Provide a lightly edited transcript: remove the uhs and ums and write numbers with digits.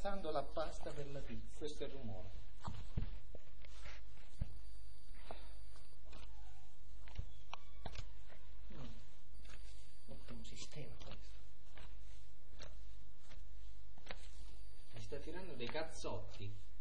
impastando la pasta per la pizza. Questo è il rumore. Ottimo sistema questo. Mi sta tirando dei cazzotti.